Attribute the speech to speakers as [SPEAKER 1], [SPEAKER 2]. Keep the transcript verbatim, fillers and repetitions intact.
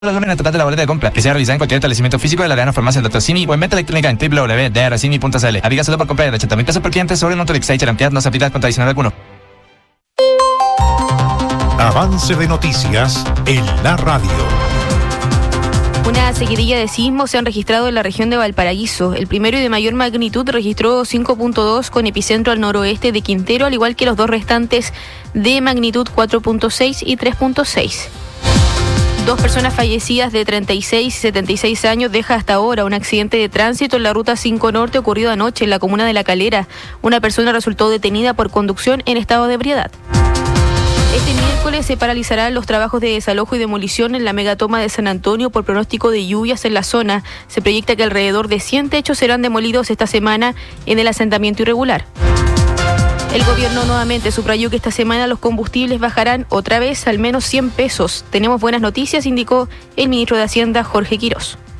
[SPEAKER 1] Los órdenes total de la boleta de compra que sea realizada en cualquier establecimiento físico de la Arena Farmacia del doctor Simi o en venta electrónica en w w w punto d r simi punto c l. Aplica solo por compra de ochenta mil pesos por cliente sobre un monto de Exchange cantidad no se aplica con tradicional alguno.
[SPEAKER 2] Avance de noticias en la radio.
[SPEAKER 3] Una seguidilla de sismos se han registrado en la región de Valparaíso. El primero y de mayor magnitud registró cinco punto dos con epicentro al noroeste de Quintero, al igual que los dos restantes de magnitud cuatro punto seis y tres punto seis. Dos personas fallecidas de treinta y seis y setenta y seis años deja hasta ahora un accidente de tránsito en la ruta cinco Norte ocurrido anoche en la comuna de La Calera. Una persona resultó detenida por conducción en estado de ebriedad. Este miércoles se paralizarán los trabajos de desalojo y demolición en la megatoma de San Antonio por pronóstico de lluvias en la zona. Se proyecta que alrededor de cien techos serán demolidos esta semana en el asentamiento irregular. El gobierno nuevamente subrayó que esta semana los combustibles bajarán otra vez al menos cien pesos. Tenemos buenas noticias, indicó el ministro de Hacienda, Jorge Quirós.